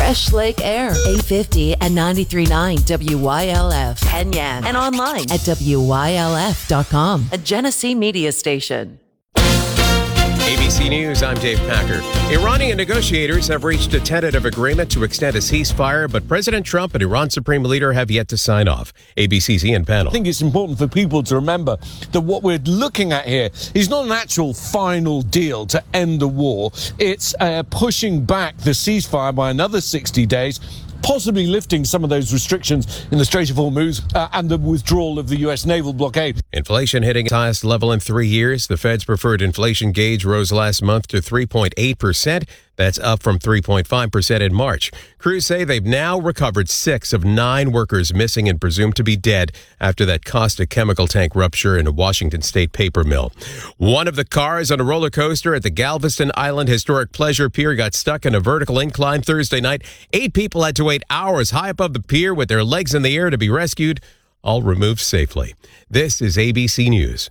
Fresh Lake Air, 850 and 93.9 WYLF, Penyan, and online at WYLF.com, a Genesee media station. ABC News, I'm Dave Packer. Iranian negotiators have reached a tentative agreement to extend a ceasefire, but President Trump and Iran's supreme leader have yet to sign off. ABC's Ian Pannell. I think it's important for people to remember that what we're looking at here is not an actual final deal to end the war. It's pushing back the ceasefire by another 60 days, possibly lifting some of those restrictions in the Strait of Hormuz and the withdrawal of the U.S. naval blockade. Inflation hitting its highest level in 3 years. The Fed's preferred inflation gauge rose last month to 3.8%. That's up from 3.5% in March. Crews say they've now recovered 6 of 9 workers missing and presumed to be dead after that caustic chemical tank rupture in a Washington State paper mill. One of the cars on a roller coaster at the Galveston Island Historic Pleasure Pier got stuck in a vertical incline Thursday night. 8 people had to wait hours high above the pier with their legs in the air to be rescued, all removed safely. This is ABC News.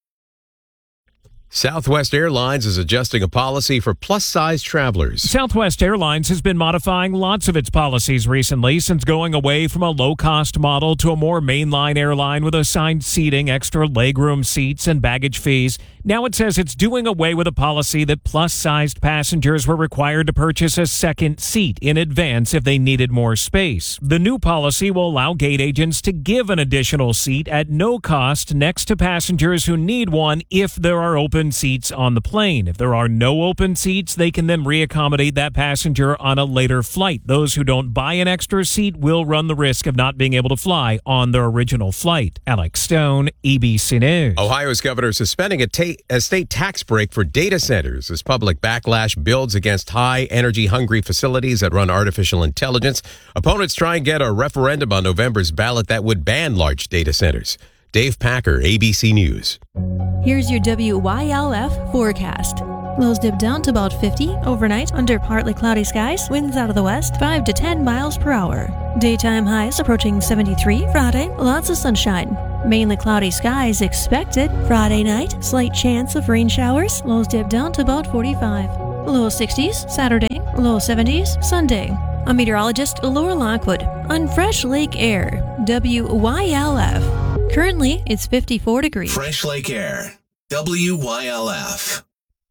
Southwest Airlines is adjusting a policy for plus-size travelers. Southwest Airlines has been modifying lots of its policies recently since going away from a low-cost model to a more mainline airline with assigned seating, extra legroom seats, and baggage fees. Now it says it's doing away with a policy that plus-sized passengers were required to purchase a second seat in advance if they needed more space. The new policy will allow gate agents to give an additional seat at no cost next to passengers who need one if there are open seats on the plane. If there are no open seats, they can then reaccommodate that passenger on a later flight. Those who don't buy an extra seat will run the risk of not being able to fly on their original flight. Alex Stone, ABC News. Ohio's governor suspending a state tax break for data centers as public backlash builds against high-energy hungry facilities that run artificial intelligence. Opponents try and get a referendum on November's ballot that would ban large data centers. Dave Packer, ABC News. Here's your WYLF forecast. Lows dip down to about 50 overnight under partly cloudy skies. Winds out of the west 5 to 10 miles per hour. Daytime highs approaching 73 Friday. Lots of sunshine. Mainly cloudy skies expected. Friday night, slight chance of rain showers. Lows dip down to about 45. Low 60s Saturday. Low 70s Sunday. I'm meteorologist Laura Lockwood on Fresh Lake Air, WYLF. Currently, it's 54 degrees. Fresh Lake Air, WYLF.